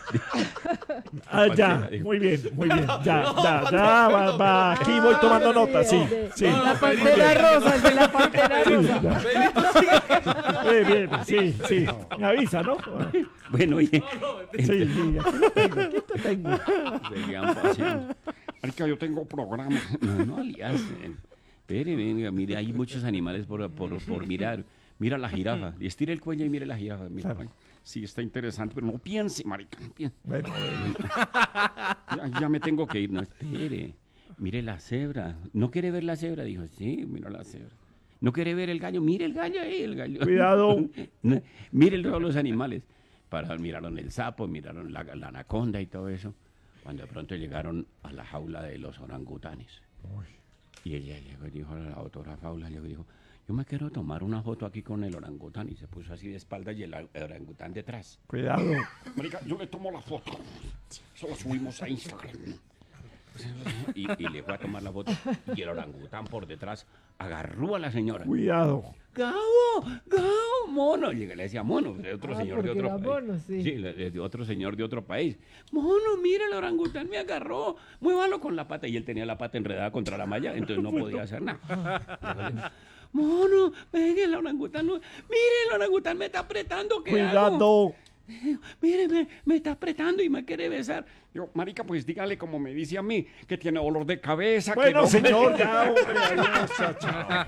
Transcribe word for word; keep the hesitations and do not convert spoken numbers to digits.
Ah, ya, muy bien, muy bien. Ya, ya, ya, va, va. Aquí voy tomando nota, sí, sí. La pantera rosa, es de la pantera rosa. Bien, bien, sí, sí. Me avisa, ¿no? Bueno, oye, Sí, sí, aquí lo tengo, aquí lo tengo. seguían paseando. Marica, yo tengo programa. No, no aliarse. Espere, venga, mire, hay muchos animales por, por, por mirar. Mira la jirafa. Y estire el cuello y mire la jirafa. Mira, Claro. sí, está interesante, pero no piense, marica. No piense. Bueno, Ya, ya me tengo que ir. No, espere. Mire la cebra. ¿No quiere ver la cebra? Dijo, sí, mira la cebra. ¿No quiere ver el gallo? Mire el gallo ahí, el gallo. Cuidado. No, mire todos los animales. Para, miraron el sapo, miraron la, la anaconda y todo eso. Cuando de pronto llegaron a la jaula de los orangutanes. Y ella llegó y dijo a la autora Faula, llegó y dijo, yo me quiero tomar una foto aquí con el orangután. Y se puso así de espaldas y el, el orangután detrás. cuidado. Marica, yo le tomo la foto. Eso lo subimos a Instagram. Y, y le fue a tomar la foto. Y el orangután por detrás agarró a la señora. Cuidado. ¡Gabo! ¡Gabo! ¡Mono! Y le decía mono, de otro Ah, señor de porque otro era país. mono, sí. le- de otro señor de otro país. Mono, mira, el orangután me agarró. Muévalo con la pata. Y él tenía la pata enredada contra la malla, entonces no podía hacer nada. Mono, venga, el orangután. No. Mire, el orangután me está apretando. ¿Qué hago? Cuidado. Mire, me, me está apretando y me quiere besar. Yo, marica, pues dígale como me dice a mí, que tiene dolor de cabeza. que Bueno, no- señor, ya, hombre, adiós, chao, chao.